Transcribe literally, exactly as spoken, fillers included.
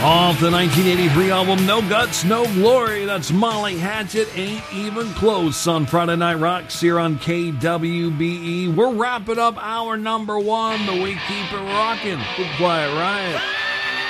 Off the nineteen eighty-three album No Guts, No Glory, that's Molly Hatchet, Ain't Even Close on Friday Night Rocks here on K W B E. We're wrapping up our number one, but we keep it rocking with Quiet Riot.